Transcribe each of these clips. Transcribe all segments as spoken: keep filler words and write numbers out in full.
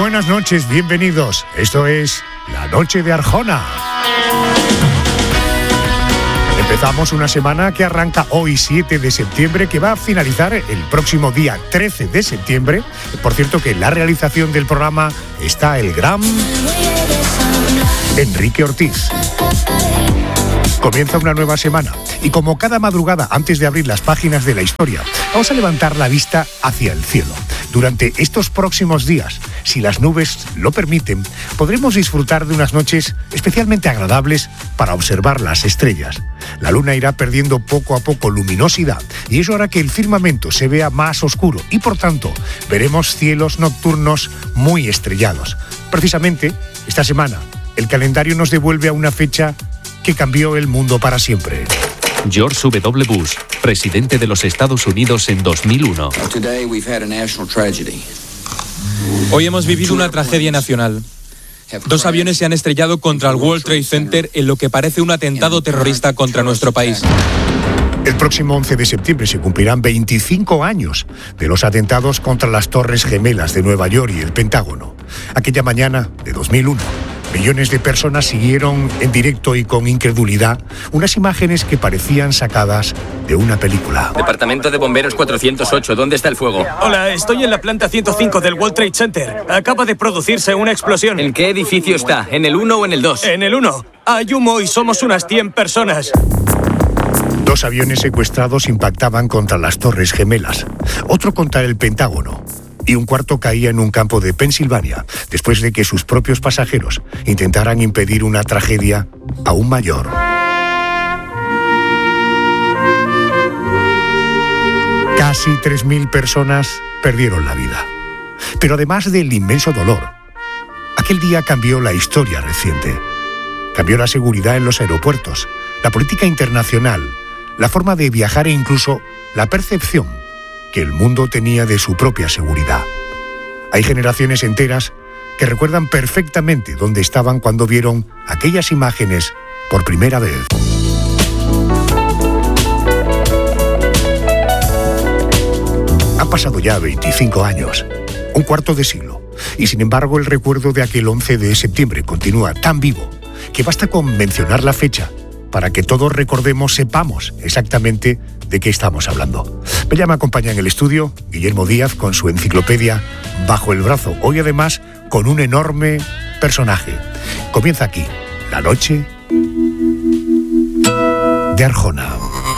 Buenas noches, bienvenidos. Esto es La Noche de Arjona. Empezamos una semana que arranca hoy siete de septiembre, que va a finalizar el próximo día trece de septiembre. Por cierto, que en la realización del programa está el gran Enrique Ortiz. Comienza una nueva semana y como cada madrugada antes de abrir las páginas de la historia, vamos a levantar la vista hacia el cielo. Durante estos próximos días, si las nubes lo permiten, podremos disfrutar de unas noches especialmente agradables para observar las estrellas. La luna irá perdiendo poco a poco luminosidad y eso hará que el firmamento se vea más oscuro y por tanto veremos cielos nocturnos muy estrellados. Precisamente esta semana el calendario nos devuelve a una fecha que cambió el mundo para siempre. George W. Bush, presidente de los Estados Unidos en dos mil uno. Hoy hemos vivido una tragedia nacional. Dos aviones se han estrellado contra el World Trade Center en lo que parece un atentado terrorista contra nuestro país. El próximo once de septiembre se cumplirán veinticinco años de los atentados contra las Torres Gemelas de Nueva York y el Pentágono. Aquella mañana de dos mil uno, millones de personas siguieron en directo y con incredulidad unas imágenes que parecían sacadas de una película. Departamento de Bomberos cuatrocientos ocho, ¿dónde está el fuego? Hola, estoy en la planta ciento cinco del World Trade Center. Acaba de producirse una explosión. ¿En qué edificio está? ¿En el uno o en el dos? En el uno. Hay humo y somos unas cien personas. Dos aviones secuestrados impactaban contra las Torres Gemelas, otro contra el Pentágono y un cuarto caía en un campo de Pensilvania después de que sus propios pasajeros intentaran impedir una tragedia aún mayor. Casi tres mil personas perdieron la vida. Pero además del inmenso dolor, aquel día cambió la historia reciente. Cambió la seguridad en los aeropuertos, la política internacional, la forma de viajar e incluso la percepción que el mundo tenía de su propia seguridad. Hay generaciones enteras que recuerdan perfectamente dónde estaban cuando vieron aquellas imágenes por primera vez. Han pasado ya veinticinco años, un cuarto de siglo, y sin embargo el recuerdo de aquel once de septiembre continúa tan vivo que basta con mencionar la fecha para que todos recordemos, sepamos exactamente de qué estamos hablando. Ya me acompaña en el estudio Guillermo Díaz con su enciclopedia bajo el brazo. Hoy además con un enorme personaje. Comienza aquí, La Noche de Arjona.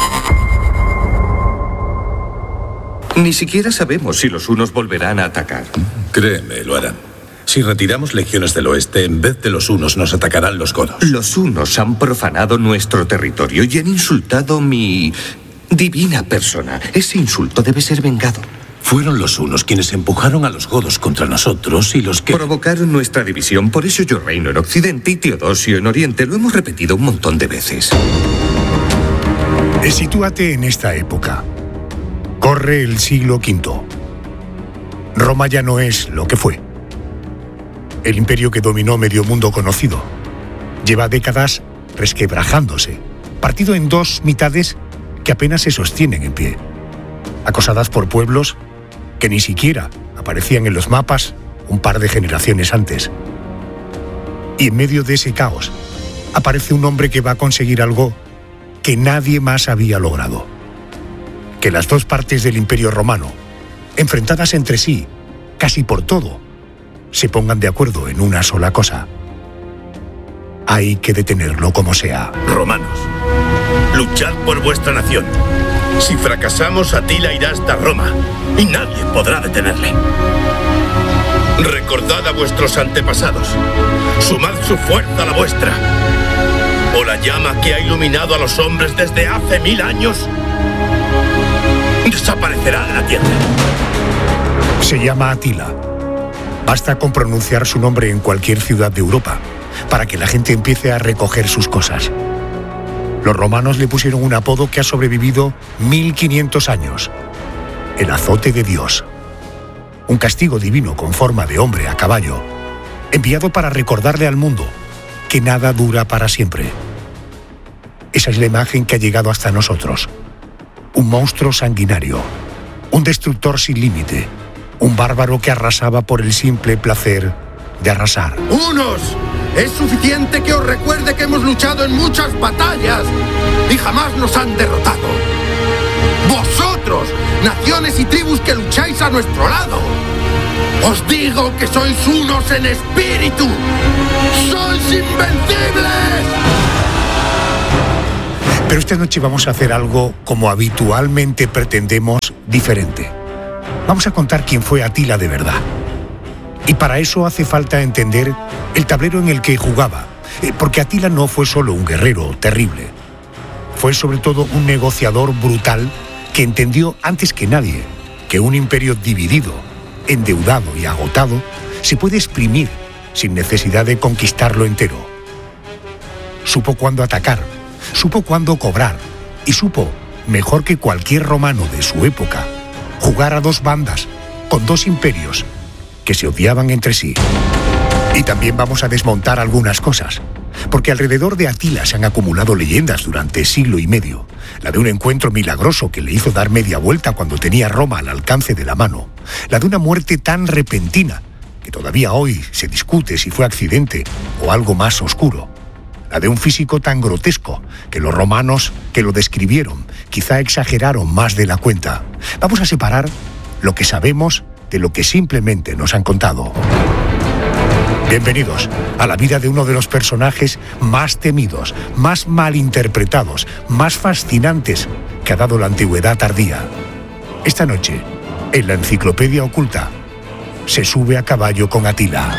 Ni siquiera sabemos si los hunos volverán a atacar. Créeme, lo harán. Si retiramos legiones del oeste, en vez de los hunos nos atacarán los godos. Los hunos han profanado nuestro territorio y han insultado mi divina persona. Ese insulto debe ser vengado. Fueron los hunos quienes empujaron a los godos contra nosotros y los que... provocaron nuestra división. Por eso yo reino en Occidente y Teodosio en Oriente. Lo hemos repetido un montón de veces. Sitúate en esta época. Corre el siglo quinto. Roma ya no es lo que fue. El imperio que dominó medio mundo conocido lleva décadas resquebrajándose, partido en dos mitades que apenas se sostienen en pie, acosadas por pueblos que ni siquiera aparecían en los mapas un par de generaciones antes. Y en medio de ese caos aparece un hombre que va a conseguir algo que nadie más había logrado: que las dos partes del Imperio Romano, enfrentadas entre sí casi por todo, se pongan de acuerdo en una sola cosa: hay que detenerlo como sea. Romanos, luchad por vuestra nación. Si fracasamos, Atila irá hasta Roma y nadie podrá detenerle. Recordad a vuestros antepasados, sumad su fuerza a la vuestra, o la llama que ha iluminado a los hombres desde hace mil años desaparecerá de la tierra. Se llama Atila. Basta con pronunciar su nombre en cualquier ciudad de Europa para que la gente empiece a recoger sus cosas. Los romanos le pusieron un apodo que ha sobrevivido mil quinientos años: el azote de Dios. Un castigo divino con forma de hombre a caballo, enviado para recordarle al mundo que nada dura para siempre. Esa es la imagen que ha llegado hasta nosotros. Un monstruo sanguinario, un destructor sin límite, Un bárbaro que arrasaba por el simple placer de arrasar. ¡Unos! Es suficiente que os recuerde que hemos luchado en muchas batallas y jamás nos han derrotado. ¡Vosotros, naciones y tribus que lucháis a nuestro lado! Os digo que sois unos en espíritu. ¡Sois invencibles! Pero esta noche vamos a hacer algo como habitualmente pretendemos, diferente. Vamos a contar quién fue Atila de verdad. Y para eso hace falta entender el tablero en el que jugaba. Porque Atila no fue solo un guerrero terrible. Fue sobre todo un negociador brutal que entendió antes que nadie que un imperio dividido, endeudado y agotado se puede exprimir sin necesidad de conquistarlo entero. Supo cuándo atacar, supo cuándo cobrar y supo, mejor que cualquier romano de su época, jugar a dos bandas con dos imperios que se odiaban entre sí. Y también vamos a desmontar algunas cosas, porque alrededor de Atila se han acumulado leyendas durante siglo y medio. La de un encuentro milagroso que le hizo dar media vuelta cuando tenía Roma al alcance de la mano. La de una muerte tan repentina que todavía hoy se discute si fue accidente o algo más oscuro. La de un físico tan grotesco que los romanos que lo describieron quizá exageraron más de la cuenta. Vamos a separar lo que sabemos de lo que simplemente nos han contado. Bienvenidos a la vida de uno de los personajes más temidos, más malinterpretados, más fascinantes que ha dado la antigüedad tardía. Esta noche, en la Enciclopedia Oculta, se sube a caballo con Atila.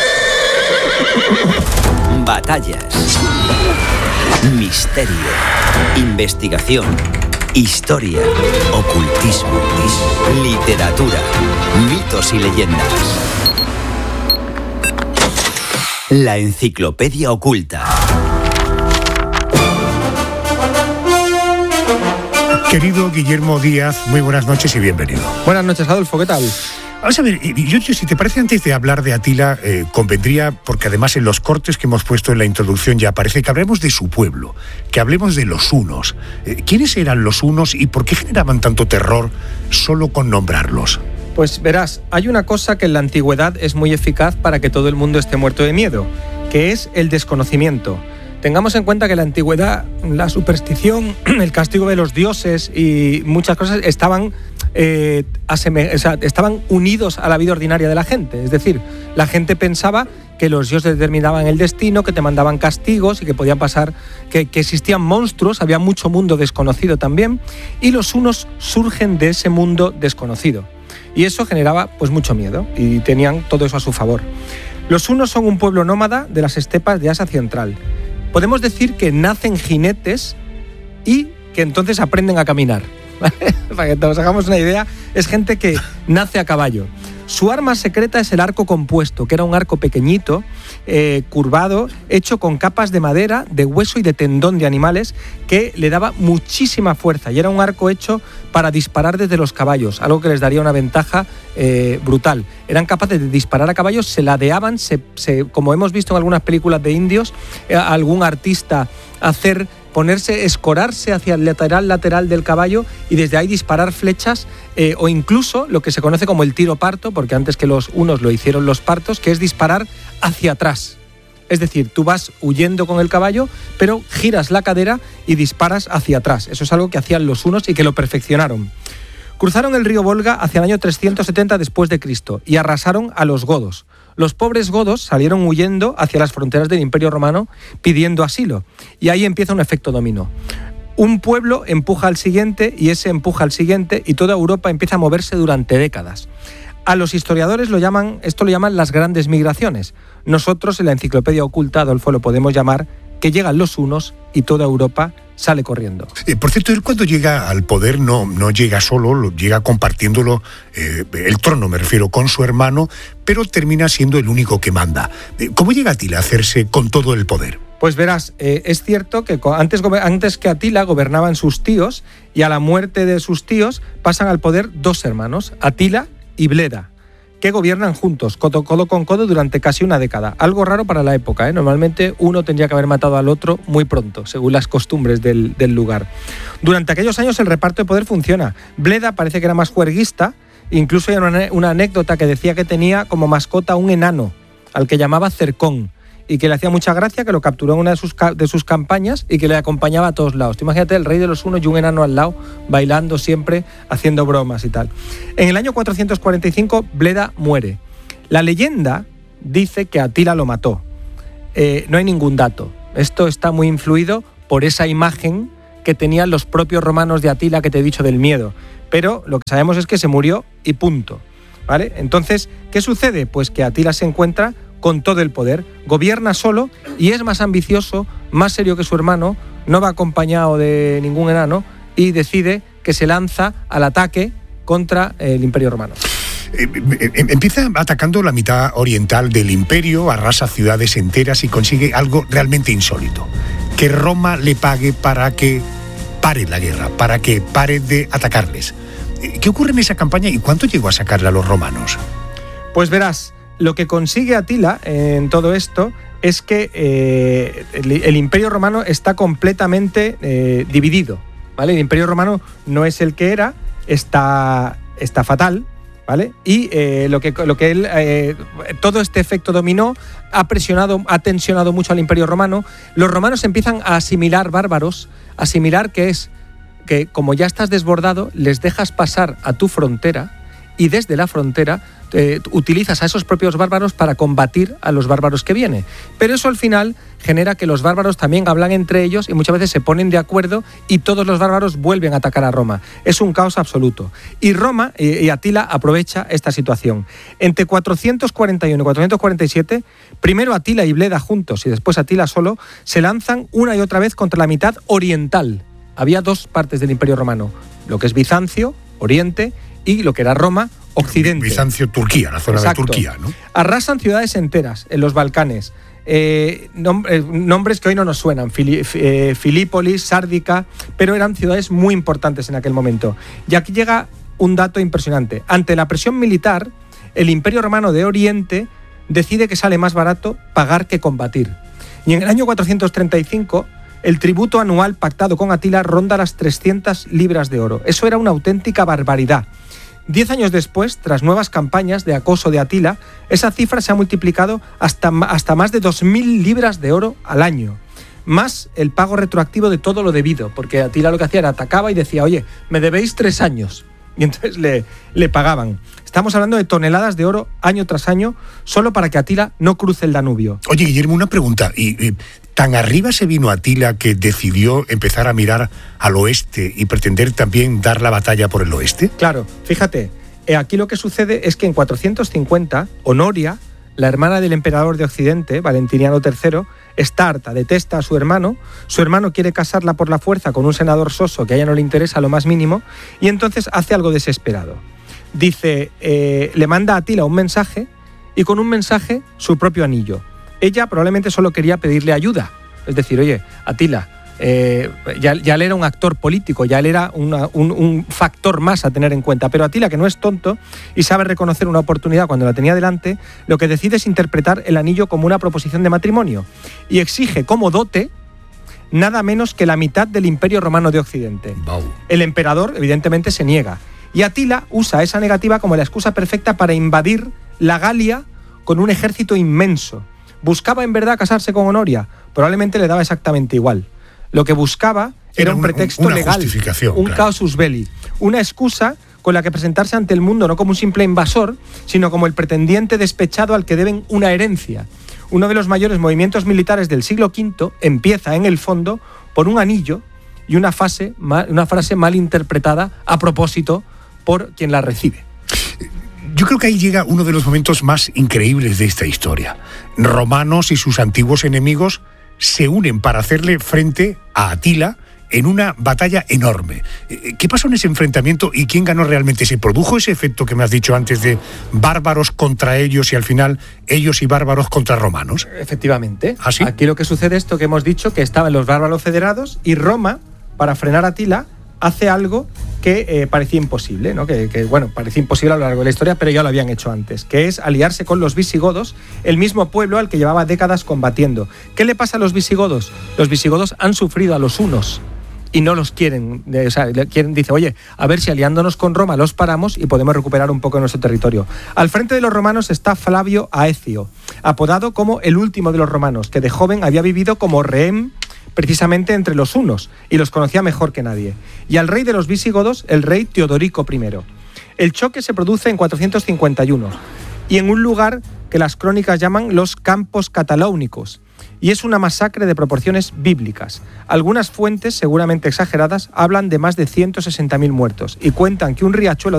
Batallas, misterio, investigación, historia, ocultismo, literatura, mitos y leyendas. La Enciclopedia Oculta. Querido Guillermo Díaz, muy buenas noches y bienvenido. Buenas noches, Adolfo, ¿qué tal? Vamos a ver, yo, si te parece, antes de hablar de Atila, eh, convendría, porque además en los cortes que hemos puesto en la introducción ya aparece, que hablemos de su pueblo, que hablemos de los hunos. Eh, ¿Quiénes eran los hunos y por qué generaban tanto terror solo con nombrarlos? Pues verás, hay una cosa que en la antigüedad es muy eficaz para que todo el mundo esté muerto de miedo, que es el desconocimiento. Tengamos en cuenta que en la antigüedad la superstición, el castigo de los dioses y muchas cosas estaban, eh, aseme- o sea, estaban unidos a la vida ordinaria de la gente. Es decir, la gente pensaba que los dioses determinaban el destino, que te mandaban castigos y que podían pasar, que, que existían monstruos, había mucho mundo desconocido también, y los hunos surgen de ese mundo desconocido. Y eso generaba pues mucho miedo y tenían todo eso a su favor. Los hunos son un pueblo nómada de las estepas de Asia Central. Podemos decir que nacen jinetes y que entonces aprenden a caminar. ¿Vale? Para que nos hagamos una idea, es gente que nace a caballo. Su arma secreta es el arco compuesto, que era un arco pequeñito, eh, curvado, hecho con capas de madera, de hueso y de tendón de animales, que le daba muchísima fuerza. Y era un arco hecho para disparar desde los caballos, algo que les daría una ventaja eh, brutal. Eran capaces de disparar a caballos, se ladeaban, se, se, como hemos visto en algunas películas de indios, eh, algún artista hacer... ponerse, escorarse hacia el lateral lateral del caballo y desde ahí disparar flechas eh, o incluso lo que se conoce como el tiro parto, porque antes que los hunos lo hicieron los partos, que es disparar hacia atrás. Es decir, tú vas huyendo con el caballo, pero giras la cadera y disparas hacia atrás. Eso es algo que hacían los hunos y que lo perfeccionaron. Cruzaron el río Volga hacia el año trescientos setenta después de Cristo y arrasaron a los godos. Los pobres godos salieron huyendo hacia las fronteras del Imperio Romano pidiendo asilo. Y ahí empieza un efecto dominó. Un pueblo empuja al siguiente y ese empuja al siguiente y toda Europa empieza a moverse durante décadas. A los historiadores lo llaman, esto lo llaman las grandes migraciones. Nosotros en la Enciclopedia Oculta, Adolfo, lo podemos llamar que llegan los hunos y toda Europa sale corriendo. Eh, por cierto, él cuando llega al poder no, no llega solo, lo, llega compartiéndolo, eh, el trono me refiero, con su hermano, pero termina siendo el único que manda. Eh, ¿Cómo llega Atila a hacerse con todo el poder? Pues verás, eh, es cierto que antes, antes que Atila gobernaban sus tíos y a la muerte de sus tíos pasan al poder dos hermanos, Atila y Bleda, que gobiernan juntos, codo, codo con codo, durante casi una década. Algo raro para la época, ¿eh? Normalmente uno tendría que haber matado al otro muy pronto, según las costumbres del, del lugar. Durante aquellos años el reparto de poder funciona. Bleda parece que era más juerguista Incluso hay una, una anécdota que decía que tenía como mascota un enano, al que llamaba Cercón, y que le hacía mucha gracia, que lo capturó en una de sus, de sus campañas y que le acompañaba a todos lados. Tú imagínate el rey de los hunos y un enano al lado, bailando siempre, haciendo bromas y tal. En el año cuatrocientos cuarenta y cinco, Bleda muere. La leyenda dice que Atila lo mató. Eh, no hay ningún dato. Esto está muy influido por esa imagen que tenían los propios romanos de Atila que te he dicho del miedo. Pero lo que sabemos es que se murió y punto, ¿vale? Entonces, ¿qué sucede? Pues que Atila se encuentra con todo el poder, gobierna solo y es más ambicioso, más serio que su hermano, no va acompañado de ningún enano y decide que se lanza al ataque contra el Imperio Romano. Empieza atacando la mitad oriental del imperio, arrasa ciudades enteras y consigue algo realmente insólito: que Roma le pague para que pare la guerra, para que pare de atacarles. ¿Qué ocurre en esa campaña y cuánto llegó a sacarle a los romanos? Pues verás, lo que consigue Atila en todo esto es que eh, el, el Imperio Romano está completamente eh, dividido, ¿vale? El Imperio Romano no es el que era, está, está fatal, ¿vale? Y eh, lo que, lo que él, eh, todo este efecto dominó ha presionado, ha tensionado mucho al Imperio Romano. Los romanos empiezan a asimilar bárbaros, asimilar que es que como ya estás desbordado, les dejas pasar a tu frontera y desde la frontera eh, utilizas a esos propios bárbaros para combatir a los bárbaros que vienen. Pero eso al final genera que los bárbaros también hablan entre ellos y muchas veces se ponen de acuerdo y todos los bárbaros vuelven a atacar a Roma. Es un caos absoluto. Y Roma y, y Atila aprovecha esta situación. Entre cuatrocientos cuarenta y uno y cuatrocientos cuarenta y siete, primero Atila y Bleda juntos y después Atila solo, se lanzan una y otra vez contra la mitad oriental. Había dos partes del Imperio Romano, lo que es Bizancio, Oriente, y lo que era Roma, Occidente. Bizancio, Turquía, la zona Exacto. de Turquía, ¿no? Arrasan ciudades enteras en los Balcanes. Eh, nom- eh, nombres que hoy no nos suenan, Fili- eh, Filípolis, Sárdica, pero eran ciudades muy importantes en aquel momento. Y aquí llega un dato impresionante. Ante la presión militar, el Imperio Romano de Oriente decide que sale más barato pagar que combatir. Y en el año cuatrocientos treinta y cinco, el tributo anual pactado con Atila ronda las trescientas libras de oro. Eso era una auténtica barbaridad. Diez años después, tras nuevas campañas de acoso de Atila, esa cifra se ha multiplicado hasta, hasta más de dos mil libras de oro al año. Más el pago retroactivo de todo lo debido, porque Atila lo que hacía era atacaba y decía, oye, me debéis tres años. Y entonces le, le pagaban. Estamos hablando de toneladas de oro año tras año, solo para que Atila no cruce el Danubio. Oye, Guillermo, una pregunta. ¿Y, y tan arriba se vino Atila que decidió empezar a mirar al oeste y pretender también dar la batalla por el oeste? Claro, fíjate, eh, aquí lo que sucede es que en cuatrocientos cincuenta, Honoria, la hermana del emperador de Occidente, Valentiniano tercero, está harta, detesta a su hermano, su hermano quiere casarla por la fuerza con un senador soso que a ella no le interesa lo más mínimo, y entonces hace algo desesperado. Dice, eh, le manda a Atila un mensaje, y con un mensaje su propio anillo. Ella probablemente solo quería pedirle ayuda, es decir, oye, Atila, eh, ya, ya él era un actor político, ya él era una, un, un factor más a tener en cuenta, pero Atila, que no es tonto y sabe reconocer una oportunidad cuando la tenía delante, lo que decide es interpretar el anillo como una proposición de matrimonio y exige como dote nada menos que la mitad del Imperio Romano de Occidente. Wow. El emperador evidentemente se niega y Atila usa esa negativa como la excusa perfecta para invadir la Galia con un ejército inmenso. ¿Buscaba en verdad casarse con Honoria? Probablemente le daba exactamente igual. Lo que buscaba era, era un pretexto una legal, un claro. casus belli, una excusa con la que presentarse ante el mundo no como un simple invasor, sino como el pretendiente despechado al que deben una herencia. Uno de los mayores movimientos militares del siglo quinto empieza, en el fondo, por un anillo y una, fase, una frase mal interpretada a propósito por quien la recibe. Yo creo que ahí llega uno de los momentos más increíbles de esta historia. Romanos y sus antiguos enemigos se unen para hacerle frente a Atila en una batalla enorme. ¿Qué pasó en ese enfrentamiento y quién ganó realmente? ¿Se produjo ese efecto que me has dicho antes de bárbaros contra ellos y al final ellos y bárbaros contra romanos? Efectivamente. ¿Ah, sí? Aquí lo que sucede es esto que hemos dicho, que estaban los bárbaros federados y Roma, para frenar a Atila, hace algo que eh, parecía imposible, ¿no? Que, que, bueno, parecía imposible a lo largo de la historia, pero ya lo habían hecho antes, que es aliarse con los visigodos, el mismo pueblo al que llevaba décadas combatiendo. ¿Qué le pasa a los visigodos? Los visigodos han sufrido a los hunos y no los quieren, o sea, quieren, dice, oye, a ver si aliándonos con Roma los paramos y podemos recuperar un poco de nuestro territorio. Al frente de los romanos está Flavio Aecio, apodado como el último de los romanos, que de joven había vivido como rehén precisamente entre los hunos y los conocía mejor que nadie. Y al rey de los visigodos, el rey Teodorico primero. El choque se produce en cuatrocientos cincuenta y uno y en un lugar que las crónicas llaman los Campos Cataláunicos, y es una masacre de proporciones bíblicas. Algunas fuentes, seguramente exageradas, hablan de más de ciento sesenta mil muertos y cuentan que un riachuelo